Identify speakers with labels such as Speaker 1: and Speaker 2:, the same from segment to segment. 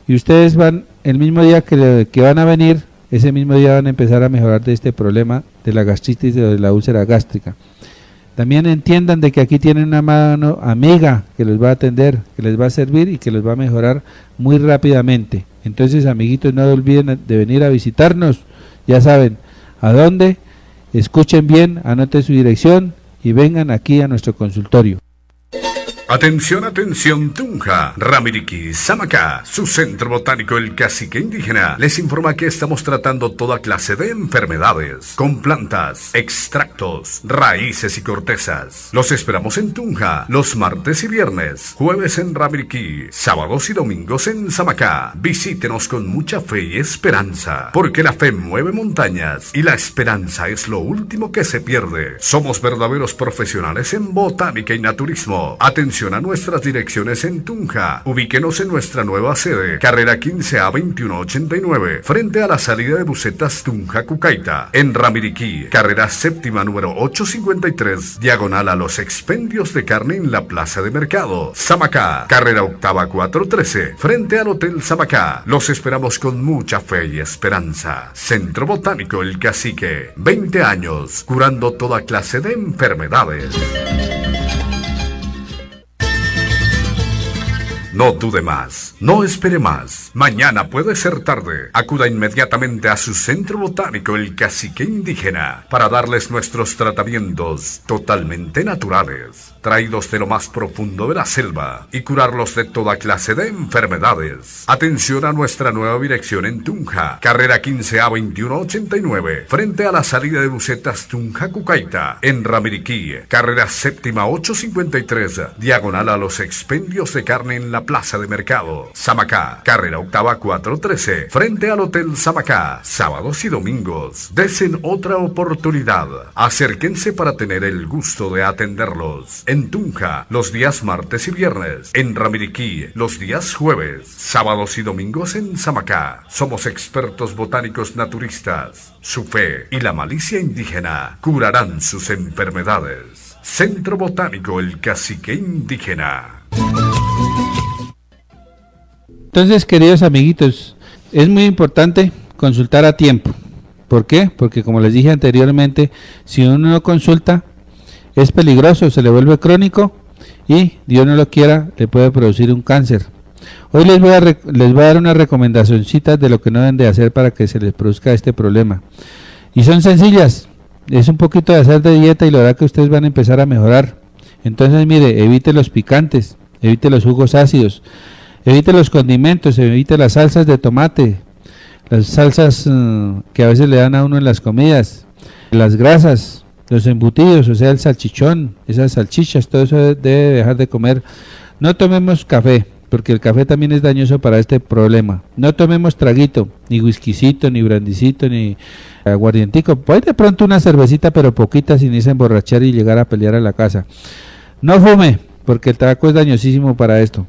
Speaker 1: y ustedes van, el mismo día que van a venir, ese mismo día van a empezar a mejorar de este problema de la gastritis o de la úlcera gástrica. También entiendan de que aquí tienen una mano amiga que los va a atender, que les va a servir y que los va a mejorar muy rápidamente. Entonces, amiguitos, no olviden de venir a visitarnos, ya saben a dónde, escuchen bien, anoten su dirección y vengan aquí a nuestro consultorio.
Speaker 2: Atención, atención, Tunja, Ramiriquí, Samacá, su centro botánico El Cacique Indígena, les informa que estamos tratando toda clase de enfermedades, con plantas, extractos, raíces y cortezas. Los esperamos en Tunja, los martes y viernes, jueves en Ramiriquí, sábados y domingos en Samacá. Visítenos con mucha fe y esperanza, porque la fe mueve montañas y la esperanza es lo último que se pierde. Somos verdaderos profesionales en botánica y naturismo. Atención a nuestras direcciones en Tunja. Ubíquenos en nuestra nueva sede, carrera 15A 2189, frente a la salida de busetas Tunja Cucaita. En Ramiriquí, carrera séptima número 853, diagonal a los expendios de carne en la plaza de mercado. Samacá, carrera octava 413, frente al Hotel Samacá. Los esperamos con mucha fe y esperanza. Centro Botánico El Cacique, 20 años, curando toda clase de enfermedades. No dude más, no espere más. Mañana puede ser tarde. Acuda inmediatamente a su centro botánico El Cacique Indígena para darles nuestros tratamientos totalmente naturales, traídos de lo más profundo de la selva, y curarlos de toda clase de enfermedades. Atención a nuestra nueva dirección en Tunja, carrera 15A 2189, frente a la salida de busetas Tunja Cucaita. En Ramiriquí, carrera séptima 853, diagonal a los expendios de carne en la plaza de mercado. Samacá, carrera octava 413, frente al Hotel Samacá. Sábados y domingos. Desen otra oportunidad. Acérquense para tener el gusto de atenderlos. En Tunja, los días martes y viernes. En Ramiriquí, los días jueves. Sábados y domingos en Samacá. Somos expertos botánicos naturistas. Su fe y la malicia indígena curarán sus enfermedades. Centro Botánico El Cacique Indígena.
Speaker 1: Entonces, queridos amiguitos, es muy importante consultar a tiempo. ¿Por qué? Porque como les dije anteriormente, si uno no consulta, es peligroso, se le vuelve crónico y, Dios no lo quiera, le puede producir un cáncer. Hoy les voy a dar unas recomendacioncitas de lo que no deben de hacer para que se les produzca este problema. Y son sencillas, es un poquito de hacer de dieta y lo hará que ustedes van a empezar a mejorar. Entonces, mire, evite los picantes, evite los jugos ácidos, evite los condimentos, evite las salsas de tomate, las salsas que a veces le dan a uno en las comidas, las grasas, los embutidos, o sea, el salchichón, esas salchichas, todo eso debe dejar de comer. No tomemos café, porque el café también es dañoso para este problema. No tomemos traguito, ni whiskycito, ni brandicito, ni aguardientico. Pues de pronto una cervecita, pero poquita, sin irse a emborrachar y llegar a pelear a la casa. No fume, porque el tabaco es dañosísimo para esto.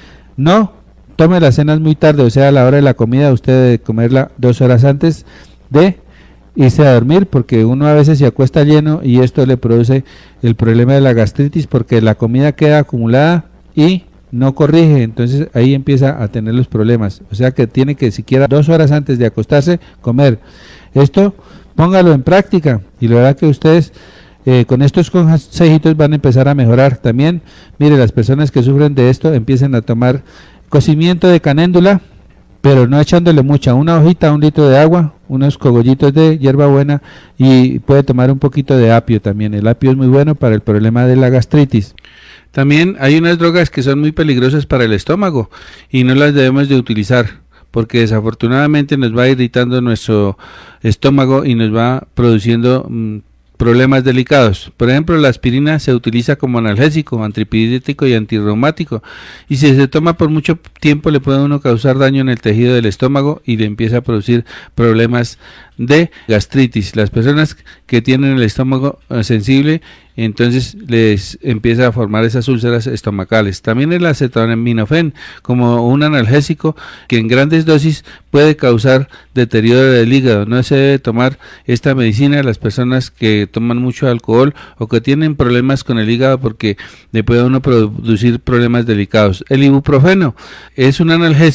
Speaker 1: No tome las cenas muy tarde, o sea, a la hora de la comida, usted debe comerla 2 horas antes de irse a dormir, porque uno a veces se acuesta lleno y esto le produce el problema de la gastritis, porque la comida queda acumulada y no corrige, entonces ahí empieza a tener los problemas. O sea que tiene que siquiera 2 horas antes de acostarse comer. Esto póngalo en práctica y lo verá que ustedes con estos consejitos van a empezar a mejorar. También, mire, las personas que sufren de esto empiecen a tomar cocimiento de canéndula, pero no echándole mucha, una hojita, 1 litro de agua, unos cogollitos de hierbabuena y puede tomar un poquito de apio también. El apio es muy bueno para el problema de la gastritis. También hay unas drogas que son muy peligrosas para el estómago y no las debemos de utilizar, porque desafortunadamente nos va irritando nuestro estómago y nos va produciendo problemas delicados. Por ejemplo, la aspirina se utiliza como analgésico, antipirético y antirreumático, y si se toma por mucho tiempo le puede uno causar daño en el tejido del estómago y le empieza a producir problemas de gastritis. Las personas que tienen el estómago sensible, entonces les empieza a formar esas úlceras estomacales. También el acetaminofén, como un analgésico que en grandes dosis puede causar deterioro del hígado. No se debe tomar esta medicina a las personas que toman mucho alcohol o que tienen problemas con el hígado, porque le puede a uno producir problemas delicados. El ibuprofeno es un analgésico